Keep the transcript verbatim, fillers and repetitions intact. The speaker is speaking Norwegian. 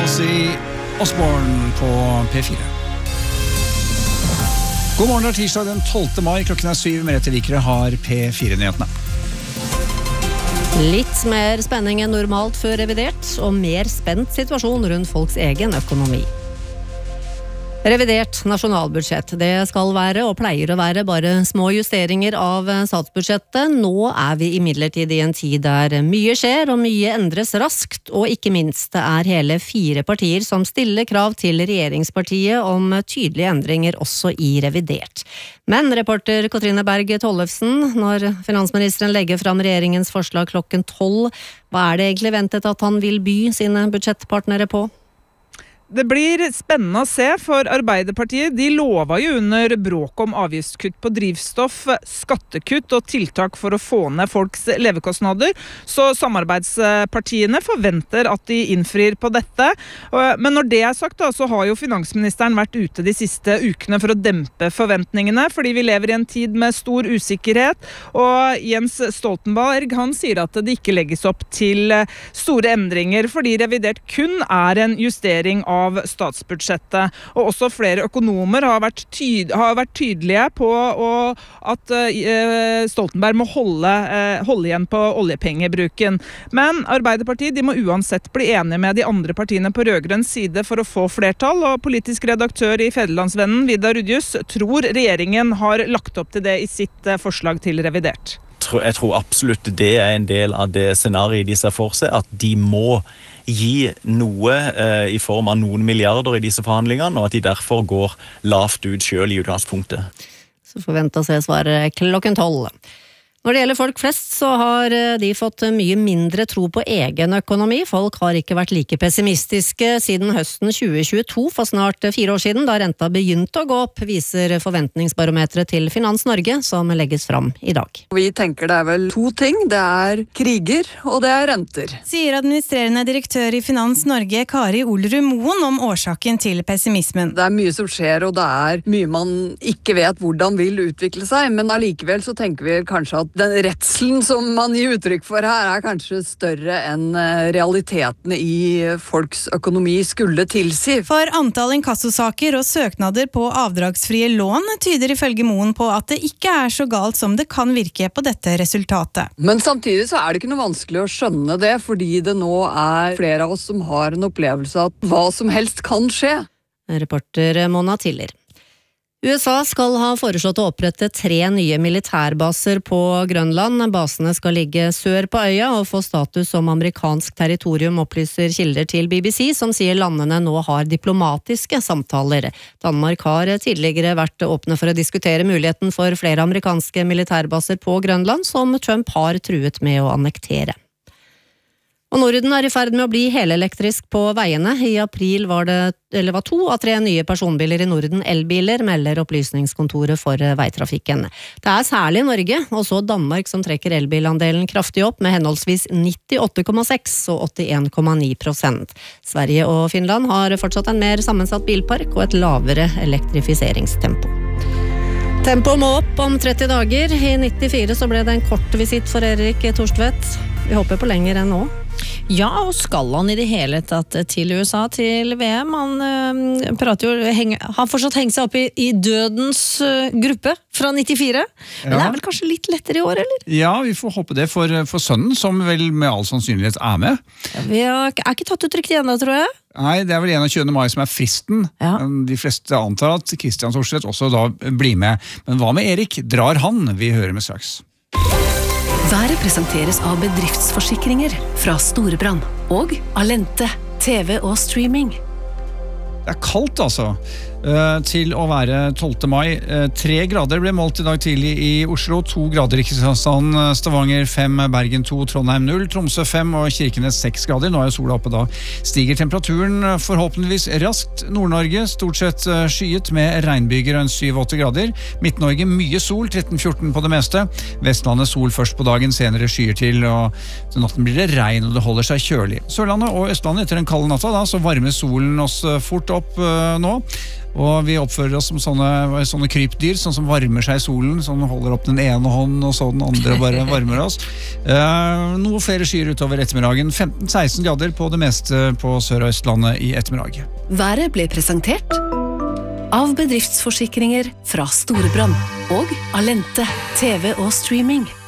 Ozzy Osbourne på P fire. God morgen, det er tirsdag den tolvte mai, klokken er syv, Merete Vikre har P fire-nyhetene. Litt mer spenning enn normalt før revidert, og mer spent situasjon rundt folks egen økonomi. Revidert nasjonalbudsjett, det skal være og pleier å være bare små justeringer av statsbudsjettet. Nå er vi imidlertid i en tid der mye skjer og mye endres raskt, og ikke minst det er hele fire partier som stiller krav til regjeringspartiet om tydelige endringer også i revidert. Men reporter Katrine Berg Tollefsen, når finansministeren legger fram regjeringens forslag klokken tolv, hva er det egentlig ventet at han vil by sine budsjettpartnere på? Det blir spennende å se, for Arbeiderpartiet de lovet jo under bråk om avgiftskutt på drivstoff, skattekutt og tiltak for å få ned folks levekostnader, så samarbeidspartiene forventer at de innfrir på dette. Men når det er sagt, da, så har jo finansministeren vært ute de siste ukene for å dempe forventningene, fordi vi lever i en tid med stor usikkerhet, og Jens Stoltenberg han sier at det ikke legges opp til store endringer, fordi revidert kun er en justering av av statsbudsjettet. Og også flere økonomer har vært, tyd, har vært tydelige på å, at uh, Stoltenberg må holde, uh, holde igjen på oljepengebruken. Men Arbeiderpartiet de må uansett bli enige med de andre partiene på rødgrønn side for å få flertall, og politisk redaktør i Federlandsvennen, Vidar Rudjus, tror regjeringen har lagt opp til det i sitt uh, forslag til revidert. Jeg tror absolutt det er en del av det scenariet de ser for seg, at de må gi noe eh, i form av noen milliarder i disse forhandlingene, og at de derfor går lavt ut selv i utgangspunktet. Så forventer seg svaret klokken tolv. Når det gjelder folk flest, så har de fått mye mindre tro på egen økonomi. Folk har ikke vært like pessimistiske siden høsten tjue tjueto, for snart fire år siden, da renta begynte å gå opp, viser forventningsbarometeret til Finans Norge, som legges fram i dag. Vi tenker det er vel to ting. Det er kriger, og det er renter. Sier administrerende direktør i Finans Norge, Kari Olrud Moen, om årsaken til pessimismen. Det er mye som skjer, og det er mye man ikke vet hvordan vil utvikle seg, men allikevel så tenker vi kanskje at den redselen som man gir uttrykk for her er kanskje større enn realitetene i folks økonomi skulle tilsi. For antall inkassosaker og søknader på avdragsfrie lån tyder ifølge Moen på at det ikke er så galt som det kan virke på dette resultatet. Men samtidig så er det ikke noe vanskelig å skjønne det, fordi det nå er flere av oss som har en opplevelse at hva som helst kan skje. Reporter Mona Tiller. U S A skal ha foreslått å opprette tre nye militærbaser på Grønland. Basene skal ligge sør på øya og få status som amerikansk territorium, opplyser kilder til B B C, som sier landene nå har diplomatiske samtaler. Danmark har tidligere vært åpne for å diskutere muligheten for flere amerikanske militærbaser på Grønland, som Trump har truet med å annektere. Og Norden er i ferd med å bli helelektrisk på veiene. I april var det eller var to av tre nye personbiler i Norden elbiler, melder Opplysningskontoret for veitrafikken. Det er særlig Norge, og så Danmark, som trekker elbilandelen kraftig opp med henholdsvis nittiåtte komma seks og åttien komma ni prosent. Sverige og Finland har fortsatt en mer sammensatt bilpark og et lavere elektrifiseringstempo. Tempo må opp om tretti dager. I nittifire så ble det en kort visitt for Erik Torstvedt. Vi håper på lenger enn nå. Ja, og skal han i det hele tatt til U S A, til V M? Han øh, prater jo, heng, han fortsatt hengt seg opp i, i dødens øh, gruppe fra nittifire. Men ja. Det er vel kanskje litt lettere i år, eller? Ja, vi får håpe det for, for sønnen, som vel med all sannsynlighet er med. Ja, vi har, er ikke tatt ut riktig enda, tror jeg. Nei, det er vel enogtyvende mai som er fristen. Ja. De fleste antar at Kristian Torstvedt også da blir med. Men hva med Erik? Drar han? Vi hører med straks. Været presenteres av bedriftsforsikringer fra Storebrand og Alente, T V og streaming. Det er kaldt altså, til å være tolvte mai. Tre grader ble målt i dag tidlig i Oslo, to grader i Kristiansand, Stavanger fem, Bergen to, Trondheim null, Tromsø fem og Kirkenes seks grader. Nå er sola oppe, da stiger temperaturen forhåpentligvis raskt. Nord-Norge stort sett skyet med regnbyger og en syv åtte grader. Midt-Norge mye sol, tretten fjorten på det meste. Vestlandet sol først på dagen, senere skyer til, og til natten blir det regn og det holder seg kjølig. Sørlandet og Østlandet etter den kalde natta, da, så varmer solen oss fort opp uh, nå. Og vi oppfører oss som sånne, sånne krypdyr, sånn som varmer seg i solen, sånn holder opp den ene hånden, og så den andre bare varmer oss. Uh, noe flere skyer utover ettermiddagen, femten til seksten grader på det meste på Sør- og Østlandet i ettermiddag. Været ble presentert av bedriftsforsikringer fra Storebrand og Alente, T V og streaming.